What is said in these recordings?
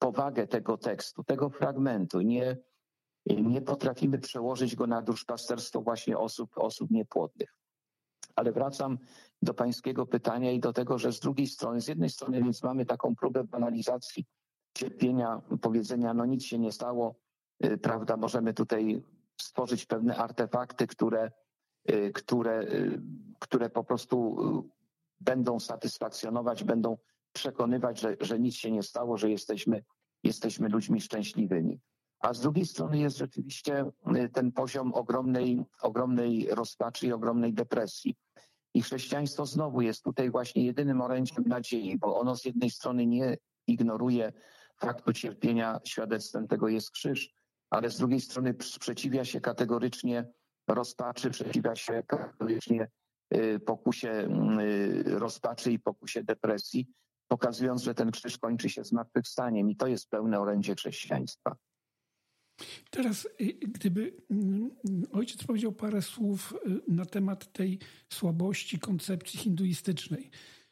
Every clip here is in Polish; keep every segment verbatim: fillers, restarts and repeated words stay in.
powagę tego tekstu, tego fragmentu. Nie, nie potrafimy przełożyć go na duszpasterstwo właśnie osób, osób niepłodnych. Ale wracam do pańskiego pytania i do tego, że z drugiej strony, z jednej strony więc mamy taką próbę banalizacji cierpienia, powiedzenia, no nic się nie stało, yy, prawda, możemy tutaj stworzyć pewne artefakty, które, yy, które, yy, które po prostu yy, będą satysfakcjonować, będą przekonywać, że, że nic się nie stało, że jesteśmy, jesteśmy ludźmi szczęśliwymi. A z drugiej strony jest rzeczywiście ten poziom ogromnej, ogromnej rozpaczy i ogromnej depresji. I chrześcijaństwo znowu jest tutaj właśnie jedynym orędziem nadziei, bo ono z jednej strony nie ignoruje faktu cierpienia, świadectwem tego jest krzyż, ale z drugiej strony sprzeciwia się kategorycznie rozpaczy, przeciwia się kategorycznie pokusie rozpaczy i pokusie depresji, pokazując, że ten krzyż kończy się zmartwychwstaniem i to jest pełne orędzie chrześcijaństwa. Teraz, gdyby ojciec powiedział parę słów na temat tej słabości koncepcji hinduistycznej.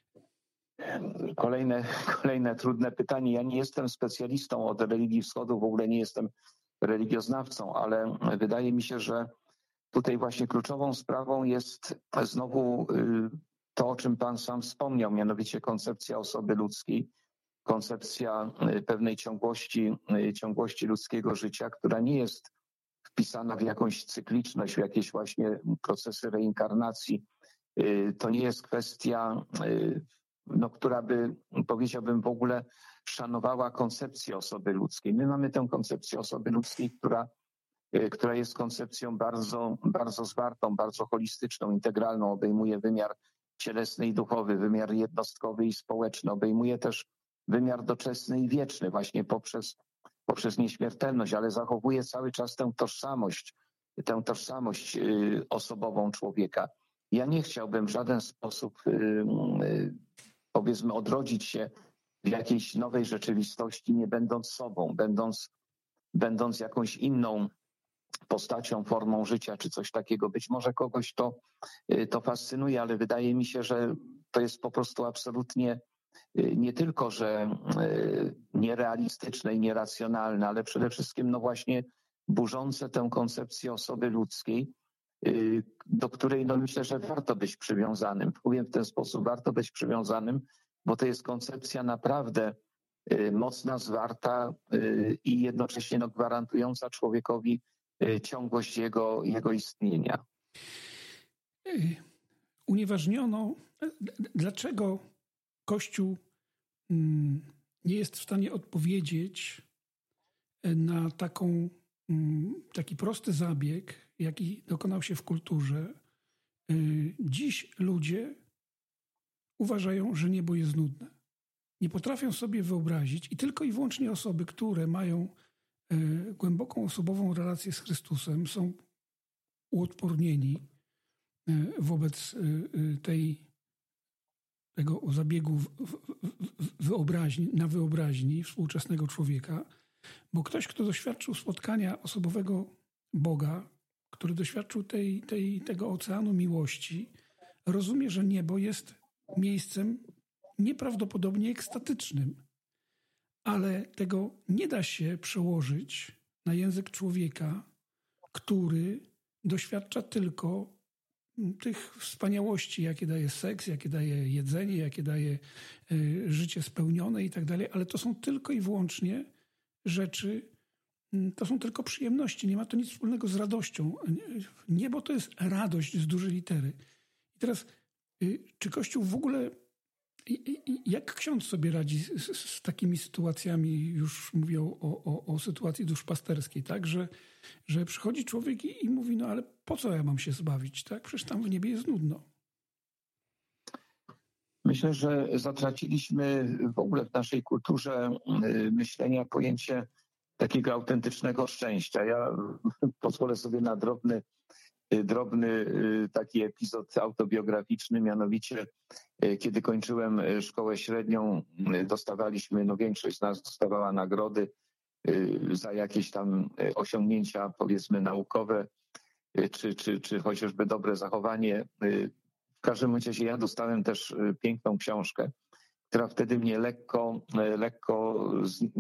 Kolejne, kolejne trudne pytanie. Ja nie jestem specjalistą od religii wschodu, w ogóle nie jestem religioznawcą, ale wydaje mi się, że tutaj właśnie kluczową sprawą jest znowu to, o czym pan sam wspomniał, mianowicie koncepcja osoby ludzkiej, koncepcja pewnej ciągłości, ciągłości ludzkiego życia, która nie jest wpisana w jakąś cykliczność, w jakieś właśnie procesy reinkarnacji. To nie jest kwestia, no, która by, powiedziałbym, w ogóle szanowała koncepcję osoby ludzkiej. My mamy tę koncepcję osoby ludzkiej, która, która jest koncepcją bardzo, bardzo zwartą, bardzo holistyczną, integralną, obejmuje wymiar cielesny i duchowy, wymiar jednostkowy i społeczny, obejmuje też wymiar doczesny i wieczny właśnie poprzez, poprzez nieśmiertelność, ale zachowuje cały czas tę tożsamość, tę tożsamość y, osobową człowieka. Ja nie chciałbym w żaden sposób, y, y, powiedzmy, odrodzić się w jakiejś nowej rzeczywistości, nie będąc sobą, będąc, będąc jakąś inną postacią, formą życia, czy coś takiego. Być może kogoś to, y, to fascynuje, ale wydaje mi się, że to jest po prostu absolutnie nie tylko, że nierealistyczne i nieracjonalne, ale przede wszystkim no właśnie burzące tę koncepcję osoby ludzkiej, do której no myślę, że warto być przywiązanym. Powiem w ten sposób, warto być przywiązanym, bo to jest koncepcja naprawdę mocna, zwarta i jednocześnie no gwarantująca człowiekowi ciągłość jego, jego istnienia. Unieważniono, dlaczego Kościół nie jest w stanie odpowiedzieć na taką, taki prosty zabieg, jaki dokonał się w kulturze. Dziś ludzie uważają, że niebo jest nudne. Nie potrafią sobie wyobrazić i tylko i wyłącznie osoby, które mają głęboką osobową relację z Chrystusem, są uodpornieni wobec tej tego zabiegu wyobraźni, na wyobraźni współczesnego człowieka, bo ktoś, kto doświadczył spotkania osobowego Boga, który doświadczył tej, tej, tego oceanu miłości, rozumie, że niebo jest miejscem nieprawdopodobnie ekstatycznym, ale tego nie da się przełożyć na język człowieka, który doświadcza tylko tych wspaniałości, jakie daje seks, jakie daje jedzenie, jakie daje y, życie spełnione i tak dalej, ale to są tylko i wyłącznie rzeczy, y, to są tylko przyjemności. Nie ma to nic wspólnego z radością. Niebo to jest radość z dużej litery. I teraz, y, czy Kościół w ogóle, y, y, jak ksiądz sobie radzi z, z takimi sytuacjami, już mówię o, o, o sytuacji duszpasterskiej, tak, że że przychodzi człowiek i, i mówi, no ale po co ja mam się zbawić, tak? Przecież tam w niebie jest nudno. Myślę, że zatraciliśmy w ogóle w naszej kulturze myślenia pojęcie takiego autentycznego szczęścia. Ja pozwolę sobie na drobny, drobny taki epizod autobiograficzny, mianowicie kiedy kończyłem szkołę średnią, dostawaliśmy, no większość z nas dostawała nagrody za jakieś tam osiągnięcia, powiedzmy, naukowe, czy, czy, czy chociażby dobre zachowanie. W każdym razie ja dostałem też piękną książkę, która wtedy mnie lekko, lekko